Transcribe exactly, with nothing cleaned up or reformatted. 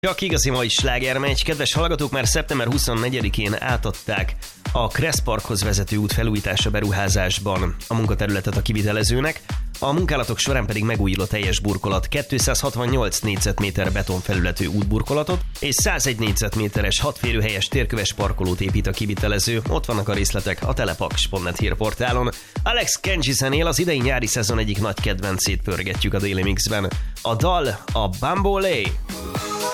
Csak igazi mai slágermegy. Kedves hallgatók, már szeptember huszonnegyedikén átadták a Kressz Parkhoz vezető út felújítása beruházásban a munkaterületet a kivitelezőnek, a munkálatok során pedig megújul a teljes burkolat, kétszázhatvannyolc négyzetméter betonfelületű útburkolatot és százegy négyzetméteres hatférőhelyes térköves parkolót épít a kivitelező. Ott vannak a részletek a telepaks pont net hírportálon. Alex Kenjizenél az idei nyári szezon egyik nagy kedvencét pörgetjük a Daily Mixben. A dal a Bambolé.